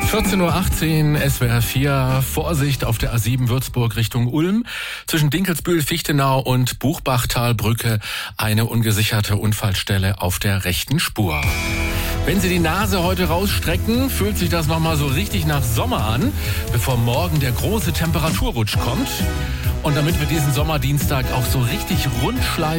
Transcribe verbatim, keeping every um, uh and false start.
vierzehn Uhr achtzehn, S W R vier, Vorsicht auf der A sieben Würzburg Richtung Ulm. Zwischen Dinkelsbühl, Fichtenau und Buchbachtalbrücke eine ungesicherte Unfallstelle auf der rechten Spur. Wenn Sie die Nase heute rausstrecken, fühlt sich das nochmal so richtig nach Sommer an, bevor morgen der große Temperaturrutsch kommt. Und damit wir diesen Sommerdienstag auch so richtig rund schleifen,